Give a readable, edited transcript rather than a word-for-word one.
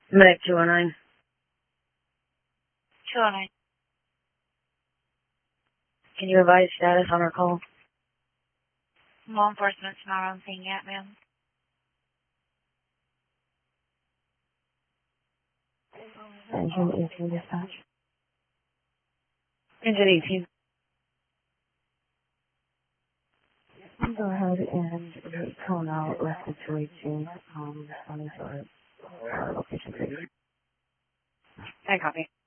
Medic 209. 209. Can you advise status on our call? Law enforcement's not on scene yet, ma'am. Engine 18 dispatch. Engine 18. Go ahead and call out Rescue 218, responding to our location. I copy.